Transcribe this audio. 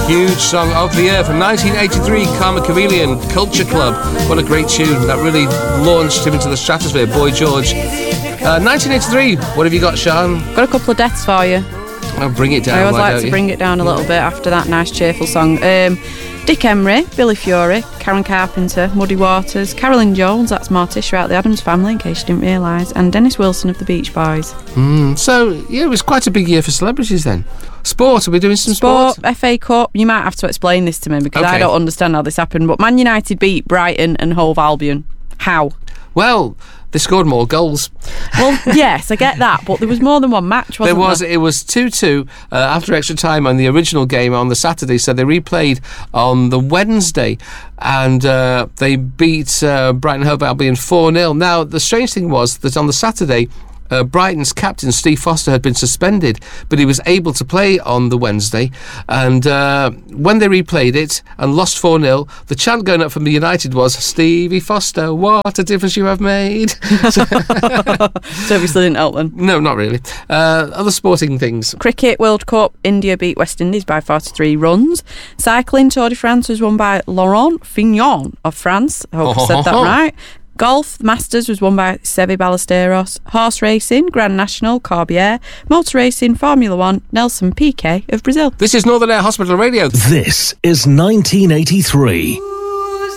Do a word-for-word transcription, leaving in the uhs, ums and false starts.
Huge song of the year from nineteen eighty-three, Karma Chameleon, Culture Club. What a great tune. That really launched him into the stratosphere, Boy George. Uh, nineteen eighty-three, what have you got, Sian? Got a couple of deaths for you. I'll bring it down. I always why like don't to you? bring it down a little bit after that nice cheerful song. Um, Dick Emery, Billy Fury, Karen Carpenter, Muddy Waters, Carolyn Jones, that's Morticia throughout the Addams Family, in case you didn't realise, and Dennis Wilson of the Beach Boys. Mm, so, yeah, it was quite a big year for celebrities then. Sport, are we doing some sport? Sport, F A Cup, you might have to explain this to me because Okay. I don't understand how this happened, but Man United beat Brighton and Hove Albion. How? Well, they scored more goals. Well, yes, I get that, but there was more than one match, wasn't There there? was. It was two two uh, after extra time on the original game on the Saturday, so they replayed on the Wednesday, and uh, they beat uh, Brighton Hove Albion four nil. Now, the strange thing was that on the Saturday, Uh, Brighton's captain, Steve Foster, had been suspended, but he was able to play on the Wednesday. And uh, when they replayed it and lost four nil, the chant going up from the United was, Stevie Foster, what a difference you have made. So obviously didn't help them. No, not really. Uh, other sporting things. Cricket World Cup, India beat West Indies by forty-three runs. Cycling, Tour de France was won by Laurent Fignon of France. I hope I said that right. Golf, Masters was won by Seve Ballesteros. Horse racing, Grand National, Corbière. Motor racing, Formula One, Nelson Piquet of Brazil. This is Northern Air Hospital Radio. This is nineteen eighty-three.